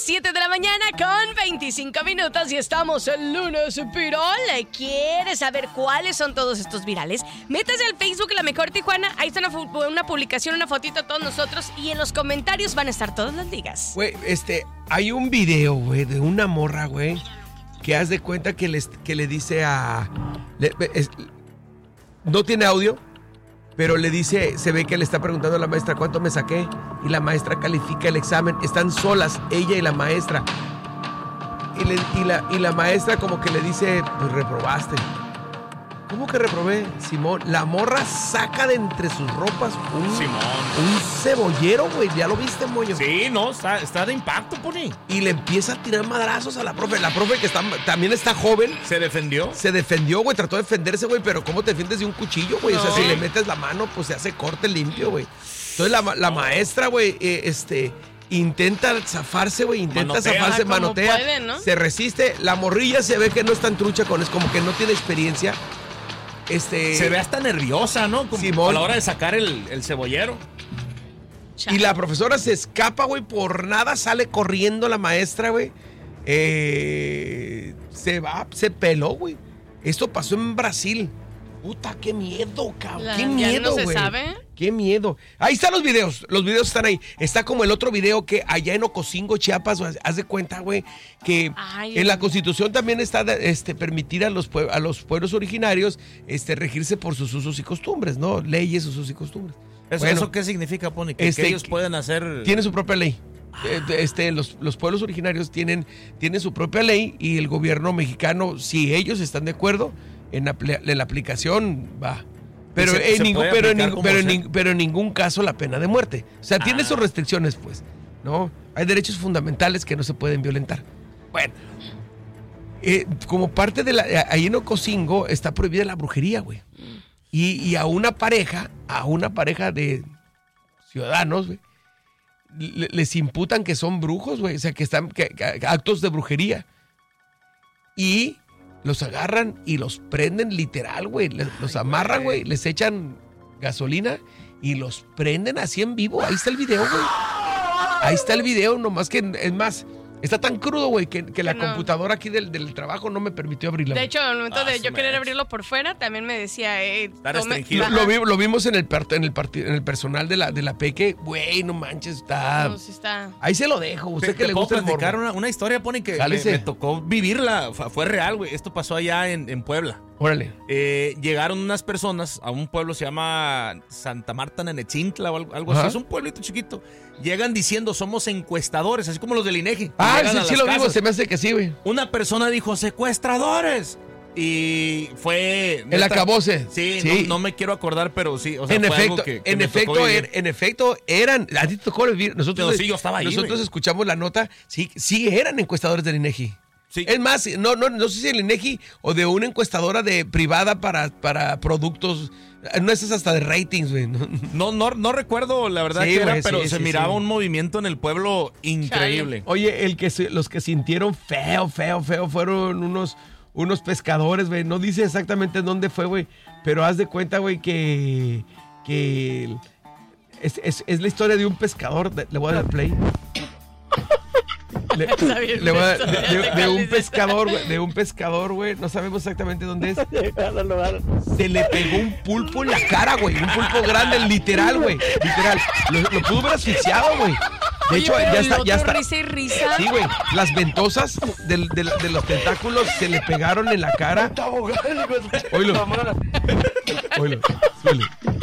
7 de la mañana con 25 minutos y estamos el lunes viral. ¿Quieres saber cuáles son todos estos virales? Métase al Facebook La Mejor Tijuana. Ahí está una publicación, una fotito de todos nosotros y en los comentarios van a estar todas las ligas. Güey, hay un video, güey, de una morra, güey, que haz de cuenta que le dice a... no tiene audio, pero le dice, se ve que le está preguntando a la maestra cuánto me saqué y la maestra califica el examen. Están solas, ella y la maestra. Y la maestra como que le dice, pues reprobaste. ¿Cómo que reprobé, Simón? La morra saca de entre sus ropas un cebollero, güey. ¿Ya lo viste, Moño? Sí, no, está de impacto, Pony. Y le empieza a tirar madrazos a la profe. La profe que también está joven. ¿Se defendió? Se defendió, güey. Trató de defenderse, güey. Pero ¿cómo te defiendes de un cuchillo, güey? No. O sea, si le metes la mano, pues se hace corte limpio, güey. Entonces la maestra, güey, intenta zafarse, güey. Manotea. Puede, ¿no? Se resiste. La morrilla se ve que no es tan trucha con eso, como que no tiene experiencia. Se ve hasta nerviosa, ¿no? Como a la hora de sacar el cebollero. Y la profesora se escapa, güey, por nada sale corriendo la maestra, güey. Se peló, güey. Esto pasó en Brasil. Puta, qué miedo, cabrón. Qué miedo, güey. ¿No se sabe? Qué miedo. Ahí están los videos están ahí. Está como el otro video que allá en Ocosingo, Chiapas, haz de cuenta, güey, que en la Constitución también está permitir a los pueblos originarios regirse por sus usos y costumbres, ¿no? Leyes, usos y costumbres. ¿Eso qué significa, Pony? Que ellos pueden hacer... Tienen su propia ley. Los pueblos originarios tienen su propia ley y el gobierno mexicano, si ellos están de acuerdo en la aplicación, va. Pero en ningún caso la pena de muerte. O sea, tiene sus restricciones, pues, ¿no? Hay derechos fundamentales que no se pueden violentar. Bueno, como parte de ahí en Ocosingo está prohibida la brujería, güey. Y a una pareja de ciudadanos, güey, les imputan que son brujos, güey. O sea, que actos de brujería. Y los agarran y los prenden literal, güey. Los amarran, güey. Les echan gasolina y los prenden así en vivo. Ahí está el video, güey. Ahí está el video, nomás que es más... Está tan crudo, güey, que la computadora aquí del trabajo no me permitió abrirla. De hecho, al momento de yo querer abrirlo por fuera, también me decía... Está restringido. Lo vimos en el personal de la Peque. Güey, no manches, está... No, sí está... Ahí se lo dejo. Usted que le gusta el morbo. ¿Te puedo platicar una historia, Pony, que me tocó vivirla? Fue real, güey. Esto pasó allá en Puebla. Órale. Llegaron unas personas a un pueblo, se llama Santa Marta Nenechintla o algo así. Es un pueblito chiquito. Llegan diciendo, somos encuestadores, así como los del INEGI. Sí lo vimos, se me hace que sí, güey. Una persona dijo, secuestradores. Y fue... El acabose. Sí. No me quiero acordar, pero sí. O sea, en efecto, eran... A ti te tocó vivir. Nosotros escuchamos la nota. Sí, eran encuestadores del INEGI. Sí. Es más, no sé si el INEGI o de una encuestadora privada para productos. No es hasta de ratings, güey. No recuerdo la verdad que era, pero se miraba un movimiento en el pueblo increíble. Oye, los que sintieron feo fueron unos pescadores, güey. No dice exactamente dónde fue, güey. Pero haz de cuenta, güey, que es la historia de un pescador. Le voy a dar play. De un pescador, güey. No sabemos exactamente dónde es. Se le pegó un pulpo en la cara, güey. Un pulpo grande, literal, güey. Literal. Lo pudo haber asfixiado, güey. De hecho, ya está. Risa y risa. Sí, güey. Las ventosas de los tentáculos se le pegaron en la cara. Oílo. Suele.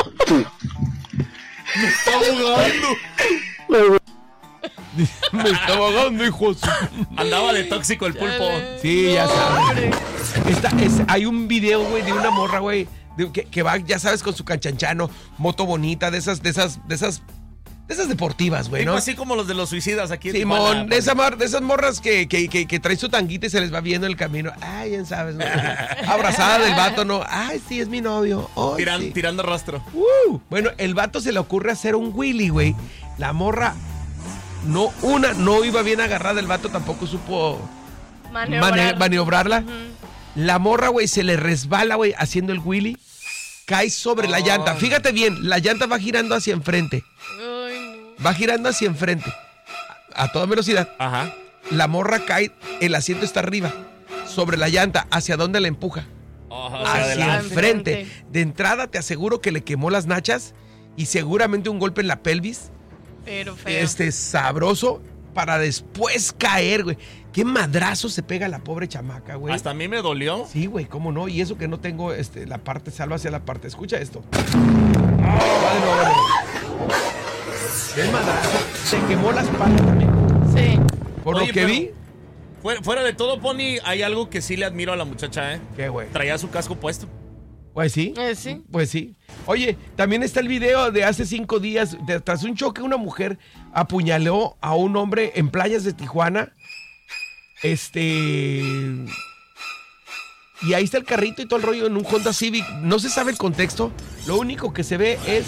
Me está ahogando. Me estaba ahogando, hijos. Andaba de tóxico el pulpo. Sí, ya sabes. Hay un video, güey, de una morra, güey, que va, ya sabes, con su canchanchano, moto bonita, de esas deportivas, güey, ¿no? Así como los de los suicidas aquí en Simón, de esas morras que trae su tanguita y se les va viendo en el camino. Ay, ya sabes, güey. Abrazada del vato, ¿no? Ay, sí, es mi novio. Oh, tirando rastro. Bueno, el vato se le ocurre hacer un wheelie, güey. La morra... No iba bien agarrada, el vato tampoco supo maniobrarla. La morra, güey, se le resbala, güey, haciendo el wheelie. Cae sobre la llanta. Fíjate bien, la llanta va girando hacia enfrente. Va girando hacia enfrente. A toda velocidad. Ajá. la morra cae, el asiento está arriba, sobre la llanta. ¿Hacia dónde la empuja? Hacia el frente. De entrada te aseguro que le quemó las nachas y seguramente un golpe en la pelvis. Pero feo. Sabroso para después caer, güey. Qué madrazo se pega la pobre chamaca, güey. Hasta a mí me dolió. Sí, güey, cómo no. Y eso que no tengo la parte salva hacia la parte. Escucha esto. Qué madrazo. Se quemó la espalda también. Sí. Por lo que vi. Fuera de todo, Pony, hay algo que sí le admiro a la muchacha, ¿eh? ¿Qué, güey? Traía su casco puesto. Pues sí. Sí. Pues sí. Oye, también está el video de hace 5 días. Tras un choque, una mujer apuñaló a un hombre en playas de Tijuana. Y ahí está el carrito y todo el rollo en un Honda Civic. No se sabe el contexto. Lo único que se ve es...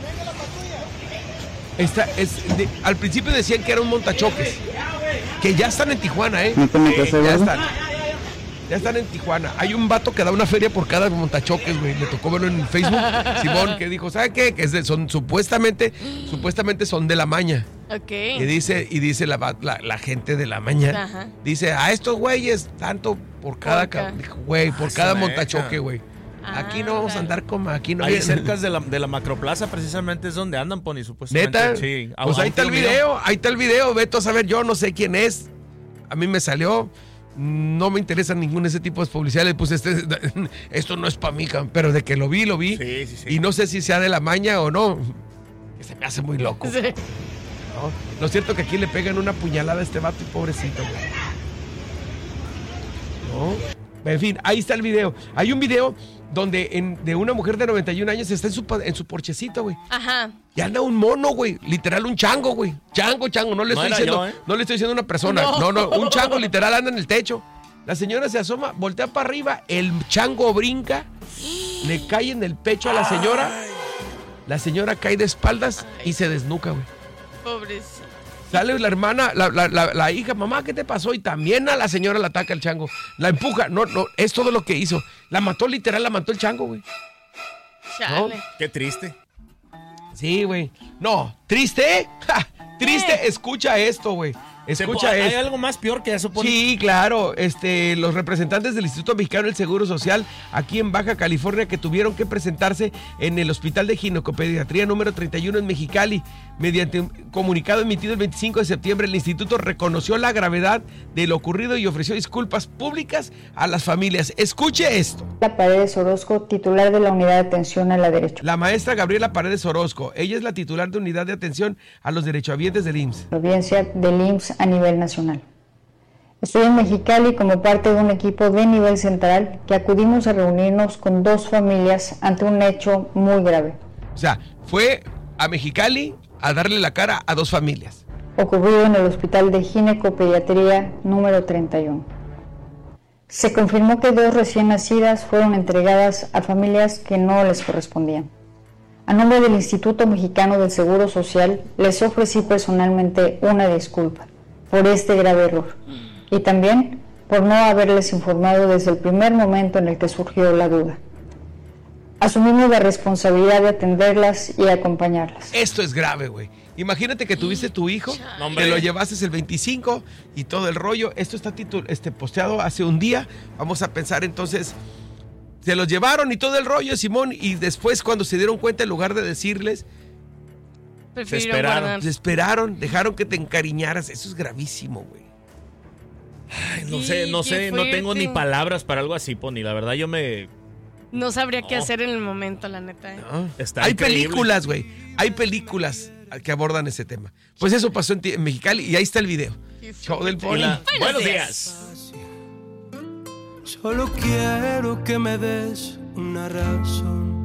al principio decían que era un montachoques. Que ya están en Tijuana, ¿eh? Ya están. Ya están en Tijuana. Hay un vato que da una feria por cada montachoques, güey. Le tocó verlo en Facebook, Simón, que dijo, ¿sabe qué? Que son supuestamente son de la maña. Ok. Y dice la gente de la maña. Ajá. Dice, a estos güeyes, tanto por cada güey, por cada montachoque, güey. Aquí no vamos a andar como aquí no. Ahí cerca de la Macroplaza precisamente es donde andan, Pony, supuestamente. ¿Neta? Sí. Pues ahí está el video, Beto, a saber, yo no sé quién es. A mí me salió. No me interesa ningún ese tipo de publicidad. Pues esto no es para mí, pero de que lo vi. Sí. Y no sé si sea de la maña o no. Se me hace muy loco. Sí. ¿No? Lo cierto que aquí le pegan una puñalada a este vato y pobrecito, güey. ¿No? En fin, ahí está el video. Hay un video donde de una mujer de 91 años está en su porchecito, güey. Ajá. Y anda un mono, güey. Literal, un chango, güey. Chango. No le estoy diciendo. No le estoy diciendo a una persona. No. Un chango literal anda en el techo. La señora se asoma, voltea para arriba. El chango brinca. Le cae en el pecho a la señora. La señora cae de espaldas y se desnuca, güey. Pobrecito. Sale la hermana, la hija, mamá, ¿qué te pasó? Y también a la señora la ataca el chango. La empuja. No, es todo lo que hizo. La mató, literal, la mató el chango, güey. Chale. ¿No? Qué triste. Sí, güey. No, ¿triste? ¡Ja! Triste, escucha esto, güey. Escucha ¿Hay esto. algo más peor que eso, Pony? Sí, claro. Los representantes del Instituto Mexicano del Seguro Social aquí en Baja California que tuvieron que presentarse en el Hospital de Ginecopediatría número 31 en Mexicali. Mediante un comunicado emitido el 25 de septiembre, el instituto reconoció la gravedad de lo ocurrido y ofreció disculpas públicas a las familias. Escuche esto. Paredes Orozco, titular de la Unidad de Atención a la Derecho. La maestra Gabriela Paredes Orozco. Ella es la titular de Unidad de Atención a los Derechohabientes del IMSS. Audiencia del IMSS a nivel nacional. Estoy en Mexicali como parte de un equipo de nivel central que acudimos a reunirnos con 2 familias ante un hecho muy grave. O sea, fue a Mexicali a darle la cara a 2 familias. Ocurrido en el Hospital de Ginecopediatría número 31. Se confirmó que 2 recién nacidas fueron entregadas a familias que no les correspondían. A nombre del Instituto Mexicano del Seguro Social, les ofrecí personalmente una disculpa por este grave error y también por no haberles informado desde el primer momento en el que surgió la duda. Asumimos la responsabilidad de atenderlas y acompañarlas. Esto es grave, güey. Imagínate que tuviste tu hijo, que lo llevaste el 25 y todo el rollo. Esto está posteado hace un día. Vamos a pensar entonces, se los llevaron y todo el rollo, Simón, y después cuando se dieron cuenta, en lugar de decirles, se esperaron, dejaron que te encariñaras. Eso es gravísimo, güey. Ay, no sé, no tengo ni palabras para algo así, Pony. La verdad no sabría qué hacer en el momento, la neta. No. Está Hay increíble. películas, güey. Hay películas que abordan ese tema. Pues eso pasó en Mexicali y ahí está el video. Show del Pony. Buenos días. Solo quiero que me des una razón